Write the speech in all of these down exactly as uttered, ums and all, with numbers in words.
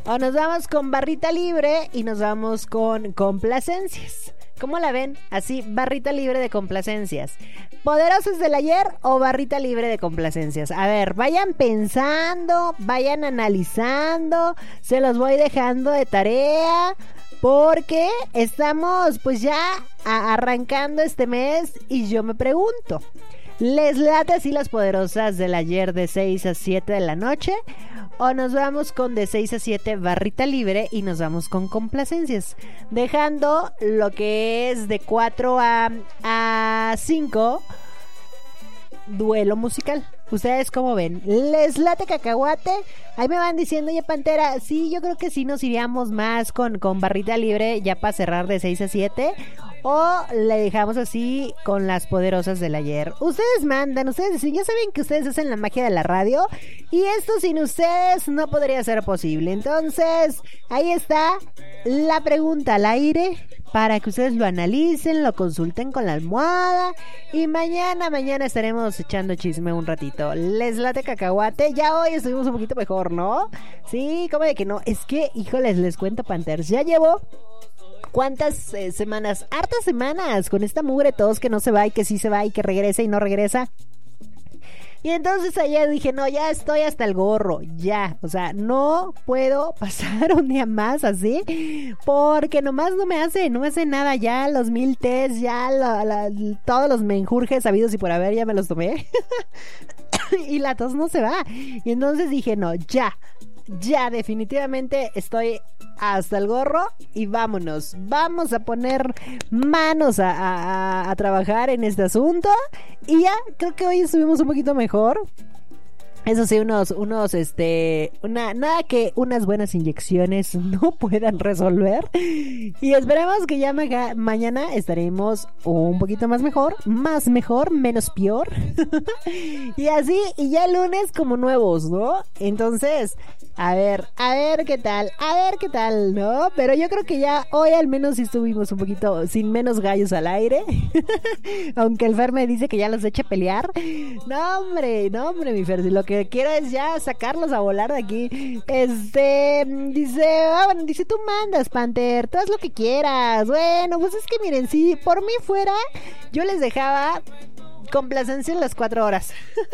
o nos vamos con barrita libre y nos vamos con complacencias. ¿Cómo la ven? Así, barrita libre de complacencias. ¿Poderosos del ayer o barrita libre de complacencias? A ver, vayan pensando, vayan analizando, se los voy dejando de tarea, porque estamos pues ya a- arrancando este mes y yo me pregunto, ¿les late así las poderosas del ayer de seis a siete de la noche? ¿O nos vamos con de seis a siete barrita libre y nos vamos con complacencias? Dejando lo que es de cuatro a cinco duelo musical. ¿Ustedes cómo ven? ¿Les late cacahuate? Ahí me van diciendo, oye Pantera, sí, yo creo que sí nos iríamos más con, con barrita libre ya para cerrar de seis a siete. O le dejamos así con las poderosas del ayer. Ustedes mandan, ustedes dicen, ya saben que ustedes hacen la magia de la radio y esto sin ustedes no podría ser posible. Entonces, ahí está la pregunta al aire para que ustedes lo analicen, lo consulten con la almohada y mañana, mañana estaremos echando chisme un ratito. ¿Les late cacahuate? Ya hoy estuvimos un poquito mejor, ¿no? Sí, ¿cómo de que no? Es que, híjoles, les cuento, Panthers, ya llevo... ¿Cuántas eh, semanas? Hartas semanas con esta mugre tos que no se va y que sí se va y que regresa y no regresa. Y entonces ayer dije, no, ya estoy hasta el gorro, ya. O sea, no puedo pasar un día más así, porque nomás no me hace, no me hace nada. Ya los mil tés, ya la, la, todos los menjurjes habidos y por haber, ya me los tomé. Y la tos no se va. Y entonces dije, no, ya. Ya, definitivamente estoy hasta el gorro y vámonos. Vamos a poner manos a, a, a trabajar en este asunto. Y ya, creo que hoy estuvimos un poquito mejor. Eso sí, unos, unos, este, una, nada que unas buenas inyecciones no puedan resolver. Y esperemos que ya ma- mañana estaremos un poquito más mejor, más mejor, menos peor. Y así, y ya el lunes como nuevos, ¿no? Entonces, a ver, a ver qué tal, a ver qué tal, ¿no? Pero yo creo que ya hoy al menos sí estuvimos un poquito sin menos gallos al aire. Aunque el Fer me dice que ya los eche a pelear. No, hombre, no, hombre, mi Fer, si lo que quiero es ya sacarlos a volar de aquí. Este, dice, ah, bueno, dice, tú mandas, Panther, tú haz lo que quieras. Bueno, pues es que miren, si por mí fuera, yo les dejaba complacencia en las cuatro horas.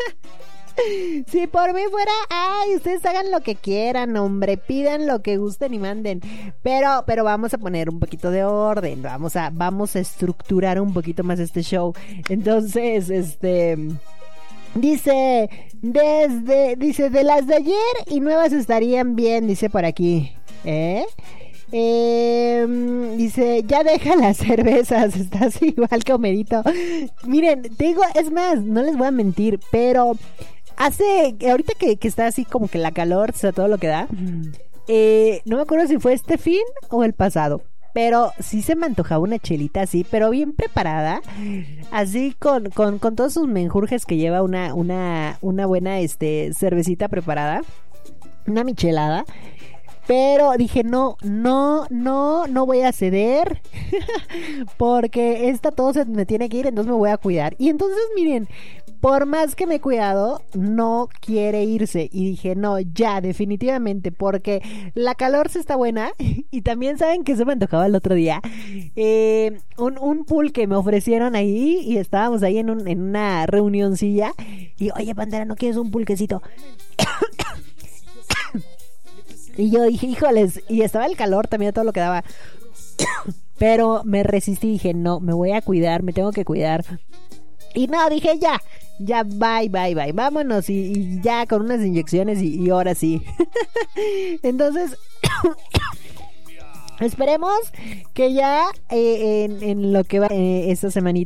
Si por mí fuera, ay, ustedes hagan lo que quieran, hombre, pidan lo que gusten y manden. Pero, pero vamos a poner un poquito de orden, vamos a, vamos a estructurar un poquito más este show. Entonces, este... Dice, desde, dice, de las de ayer y nuevas estarían bien, dice por aquí, ¿eh? Eh, dice, ya deja las cervezas, estás igual que Homerito. Miren, te digo, es más, no les voy a mentir, pero hace, ahorita que, que está así como que la calor, o sea, todo lo que da, eh, no me acuerdo si fue este fin o el pasado. Pero sí se me antojaba una chelita así, pero bien preparada. Así con, con, con todos sus menjurjes que lleva una, una, una buena este, cervecita preparada. Una michelada. Pero dije, no, no, no, no voy a ceder. Porque esta todo se me tiene que ir, entonces me voy a cuidar. Y entonces, miren, por más que me he cuidado, no quiere irse. Y dije, no, ya, definitivamente, porque la calor se está buena. Y también saben que se me antojaba el otro día. Eh, un, un pool que me ofrecieron ahí. Y estábamos ahí en, un, en una reunioncilla. Y, oye, Pantera, ¿no quieres un pulquecito? Y yo dije, híjoles, y estaba el calor también, todo lo que daba. Pero me resistí, dije, no, me voy a cuidar, me tengo que cuidar. Y no, dije, ya, ya, bye, bye, bye, vámonos. Y, y ya con unas inyecciones y, y ahora sí. Entonces, esperemos que ya eh, en, en lo que va eh, esta semanita